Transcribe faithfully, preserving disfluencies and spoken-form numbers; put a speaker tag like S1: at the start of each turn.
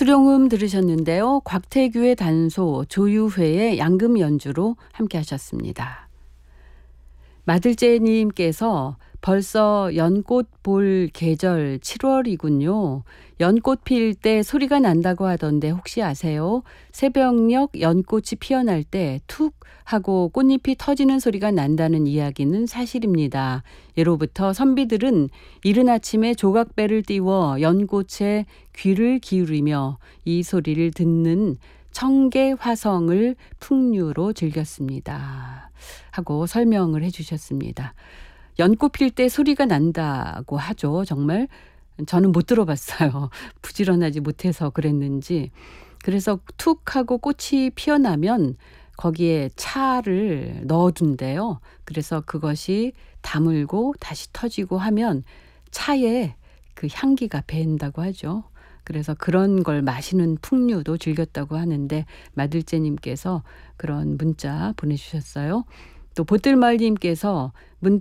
S1: 수룡음 들으셨는데요. 곽태규의 단소, 조유회의 양금 연주로 함께 하셨습니다. 마들제님께서 벌써 연꽃 볼 계절 칠월이군요. 연꽃 필 때 소리가 난다고 하던데 혹시 아세요? 새벽녘 연꽃이 피어날 때 툭 하고 꽃잎이 터지는 소리가 난다는 이야기는 사실입니다. 예로부터 선비들은 이른 아침에 조각배를 띄워 연꽃에 귀를 기울이며 이 소리를 듣는 청계 화성을 풍류로 즐겼습니다. 하고 설명을 해주셨습니다. 연꽃 필 때 소리가 난다고 하죠. 정말 저는 못 들어봤어요. 부지런하지 못해서 그랬는지. 그래서 툭 하고 꽃이 피어나면 거기에 차를 넣어둔대요. 그래서 그것이 다물고 다시 터지고 하면 차에 그 향기가 배인다고 하죠. 그래서 그런 걸 마시는 풍류도 즐겼다고 하는데 마들제님께서 그런 문자 보내주셨어요. 또 보뜰마을님께서